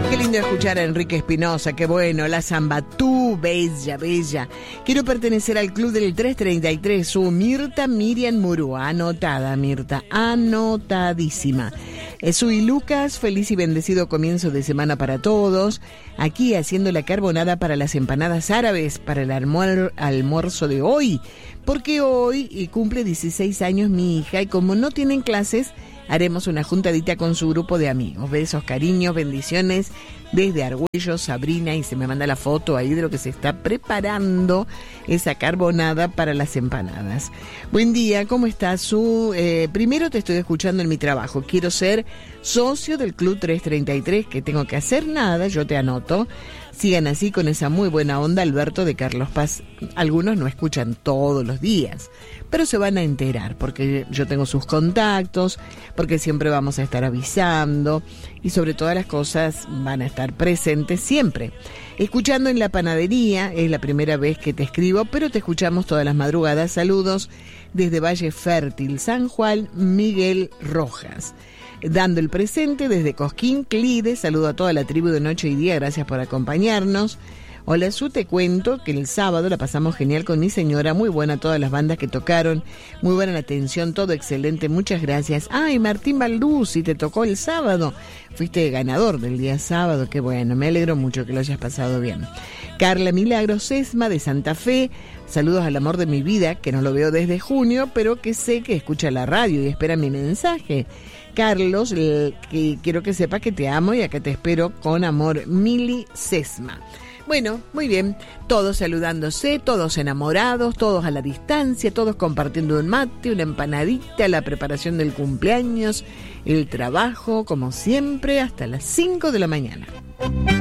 Qué lindo escuchar a Enrique Espinosa, qué bueno, la samba, tú, bella, bella. Quiero pertenecer al club del 333, su Mirta Miriam Murúa, anotada Mirta, anotadísima. Soy Lucas, feliz y bendecido comienzo de semana para todos, aquí haciendo la carbonada para las empanadas árabes, para el almuerzo de hoy, porque hoy cumple 16 años mi hija y como no tienen clases, haremos una juntadita con su grupo de amigos. Besos, cariños, bendiciones desde Argüello, Sabrina, y se me manda la foto ahí de lo que se está preparando esa carbonada para las empanadas. Buen día, ¿cómo estás? Primero te estoy escuchando en mi trabajo. Quiero ser socio del Club 333, que tengo que hacer nada, yo te anoto. Sigan así con esa muy buena onda, Alberto de Carlos Paz. Algunos no escuchan todos los días, pero se van a enterar porque yo tengo sus contactos, porque siempre vamos a estar avisando y sobre todas las cosas van a estar presentes siempre. Escuchando en la panadería, es la primera vez que te escribo, pero te escuchamos todas las madrugadas. Saludos desde Valle Fértil, San Juan, Miguel Rojas. Dando el presente desde Cosquín, Clide, saludo a toda la tribu de Noche y Día, gracias por acompañarnos. Hola Su, te cuento que el sábado la pasamos genial con mi señora, muy buena todas las bandas que tocaron, muy buena la atención, todo excelente, muchas gracias. Ay, Martín Balduzzi, te tocó el sábado, fuiste ganador del día sábado, qué bueno, me alegro mucho que lo hayas pasado bien. Carla Milagros Sesma de Santa Fe, saludos al amor de mi vida, que no lo veo desde junio, pero que sé que escucha la radio y espera mi mensaje. Carlos, que quiero que sepas que te amo y acá te espero con amor, Mili Sesma. Bueno, muy bien, todos saludándose, todos enamorados, todos a la distancia, todos compartiendo un mate, una empanadita, la preparación del cumpleaños, el trabajo, como siempre, hasta las 5 de la mañana.